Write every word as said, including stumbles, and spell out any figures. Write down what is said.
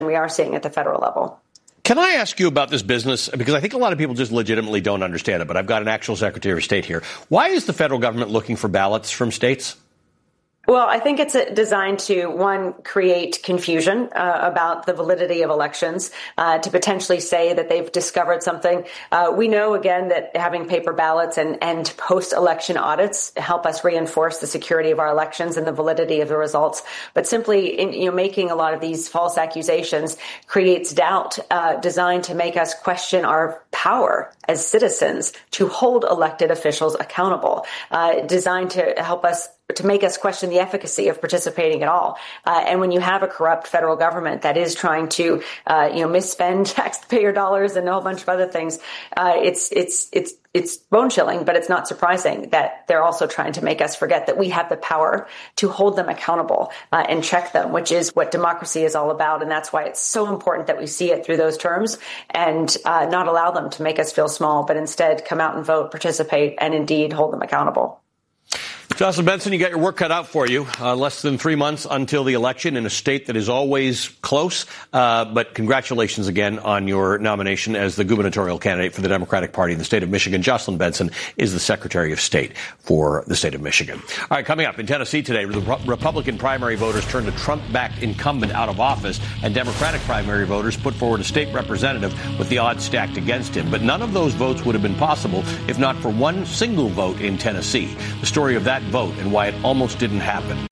we are seeing at the federal level. Can I ask you about this business? Because I think a lot of people just legitimately don't understand it, but I've got an actual Secretary of State here. Why is the federal government looking for ballots from states? Well, I think it's designed to, one, create confusion uh, about the validity of elections, uh, to potentially say that they've discovered something. Uh, we know, again, that having paper ballots and, and post-election audits help us reinforce the security of our elections and the validity of the results. But simply, in, you know, making a lot of these false accusations creates doubt, uh, designed to make us question our power as citizens to hold elected officials accountable, uh, designed to help us to make us question the efficacy of participating at all. Uh, and when you have a corrupt federal government that is trying to, uh, you know, misspend taxpayer dollars and a whole bunch of other things, uh, it's, it's, it's, it's bone chilling, but it's not surprising that they're also trying to make us forget that we have the power to hold them accountable uh, and check them, which is what democracy is all about. And that's why it's so important that we see it through those terms and uh, not allow them to make us feel small, but instead come out and vote, participate, and indeed hold them accountable. Jocelyn Benson, you got your work cut out for you. Uh, less than three months until the election in a state that is always close. Uh, but congratulations again on your nomination as the gubernatorial candidate for the Democratic Party in the state of Michigan. Jocelyn Benson is the Secretary of State for the state of Michigan. All right, coming up in Tennessee today, the Republican primary voters turned a Trump-backed incumbent out of office, and Democratic primary voters put forward a state representative with the odds stacked against him. But none of those votes would have been possible if not for one single vote in Tennessee. The story of that vote and why it almost didn't happen.